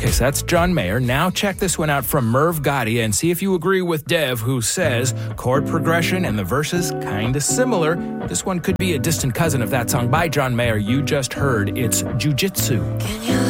Okay, so that's John Mayer. Now check this one out from Merv Gotti and see if you agree with Dev, who says chord progression and the verses kind of similar. This one could be a distant cousin of that song by John Mayer you just heard. It's Jiu-Jitsu. Can you